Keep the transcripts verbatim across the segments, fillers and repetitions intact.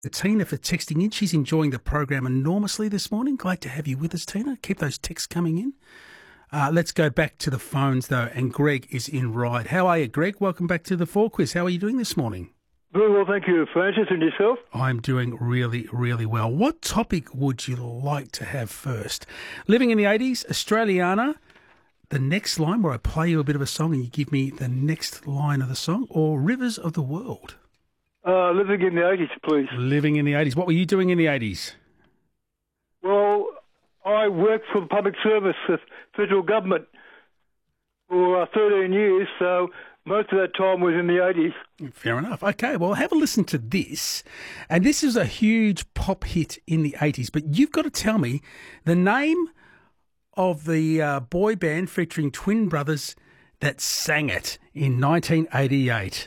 Tina for texting in. She's enjoying the program enormously this morning. Glad to have you with us, Tina. Keep those texts coming in. Uh, let's go back to the phones, though, and Greg is in Ryde. How are you, Greg? Welcome back to the Four Quiz. How are you doing this morning? Very well, thank you, Francis, and yourself? I'm doing really, really well. What topic would you like to have first? Living in the eighties, Australiana, the next line where I play you a bit of a song and you give me the next line of the song, or Rivers of the World? Uh, living in the eighties, please. Living in the eighties. What were you doing in the eighties? Well, I worked for public service with federal government for uh, thirteen years, so most of that time was in the eighties. Fair enough. Okay, well, have a listen to this. And this is a huge pop hit in the eighties, but you've got to tell me the name of the uh, boy band featuring twin brothers that sang it in nineteen eighty-eight.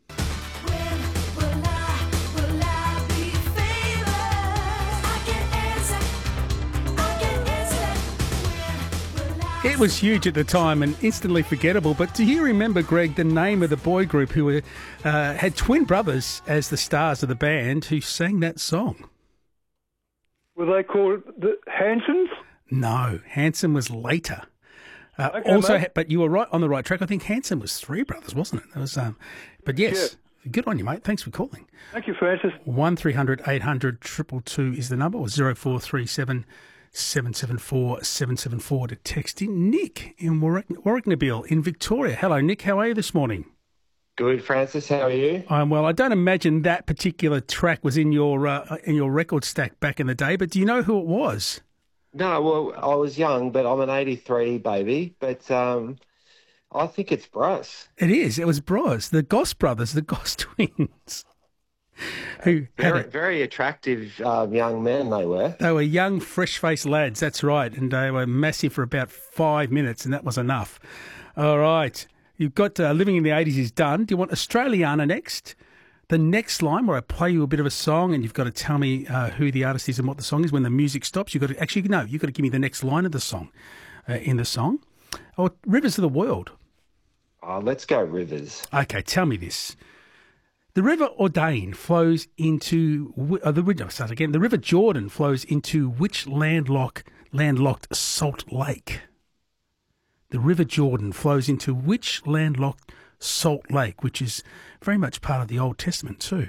It was huge at the time and instantly forgettable, but do you remember, Greg, the name of the boy group who were, uh, had twin brothers as the stars of the band who sang that song? Were they called the Hansons? No, Hanson was later. Uh, Okay, also, mate. but you were right on the right track. I think Hanson was three brothers, wasn't it? That was, um, but yes, good on you, mate. Thanks for calling. Thank you, Francis. One three hundred eight hundred two two two is the number, or zero four three seven seven seven four seven seven four to text in. Nick in Warwick, Warwicknabeal in Victoria. Hello, Nick. How are you this morning? Good, Francis. How are you? I'm well. I don't imagine that particular track was in your uh, in your record stack back in the day, but do you know who it was? No, well, I was young, but I'm an eighty-three baby. But um, I think it's Bruce. It is. It was Bros, the Goss brothers, the Goss twins. Who had Very, a, very attractive um, young men they were. they were young, fresh-faced lads, that's right, and they were massive for about five minutes, and that was enough. All right, you've got uh, Living in the eighties is done. Do you want Australiana next? The next line where I play you a bit of a song and you've got to tell me uh, who the artist is and what the song is. When the music stops, you've got to, actually, no, you've got to give me the next line of the song, uh, in the song. Or Rivers of the World. Oh, let's go Rivers. Okay, tell me this. The River Ordain flows into, whi- uh, the, I'll start again. The River Jordan flows into which landlocked, landlocked salt lake? The River Jordan flows into which landlocked salt lake, which is very much part of the Old Testament too?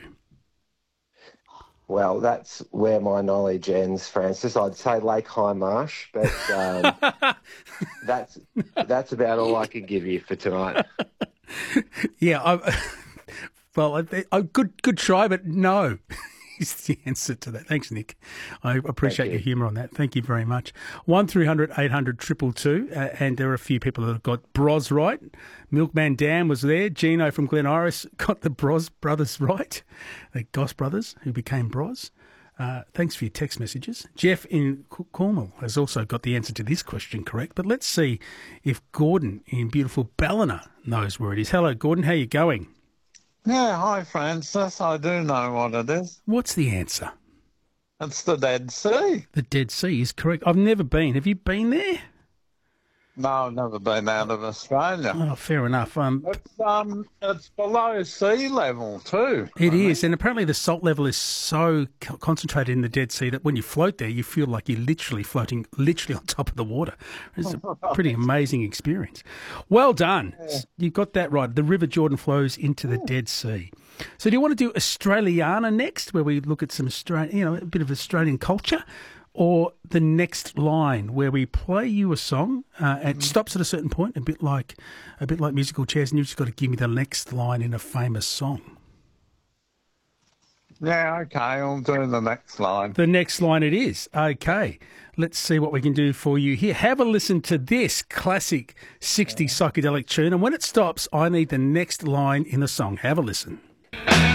Well, that's where my knowledge ends, Francis. I'd say Lake High Marsh, but um, that's that's about all I can give you for tonight. Yeah, I, well, I, I, good good try, but no is the answer to that. Thanks, Nick. I appreciate Thank your you. humour on that. Thank you very much. One three hundred eight hundred two two two, uh, and there are a few people that have got Bros right. Milkman Dan was there. Gino from Glen Iris got the Bros brothers right. The Goss brothers who became Bros. Uh, thanks for your text messages. Jeff in C- Cornwall has also got the answer to this question correct. But let's see if Gordon in beautiful Ballina knows where it is. Hello, Gordon. How you going? Yeah, hi Francis. I do know what it is. What's the answer? It's the Dead Sea. The Dead Sea is correct. I've never been. Have you been there? No, I've never been out of Australia. Oh, fair enough. Um, It's um, it's below sea level too. it is, and apparently the salt level is so co- concentrated in the Dead Sea that when you float there, you feel like you're literally floating, literally on top of the water. It's a pretty amazing experience. Well done. You got that right. The River Jordan flows into the Dead Sea. So do you want to do Australiana next, where we look at some Australian, you know, a bit of Australian culture? Or the next line where we play you a song, uh, it stops at a certain point, a bit like a bit like musical chairs, and you've just got to give me the next line in a famous song. Yeah, okay, I'll do the next line. The next line it is. Okay, let's see what we can do for you here. Have a listen to this classic sixties psychedelic tune, and when it stops, I need the next line in the song. Have a listen.